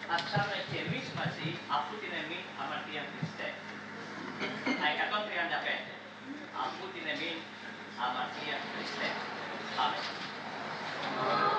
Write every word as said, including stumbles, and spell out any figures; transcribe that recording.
ας ψάμε και εμείς μαζί αφού την εμήν αμαρτία Χριστέ. εκατόν τριάντα πέντε. Αφού την εμήν αμαρτία Χριστέ. Πάμε.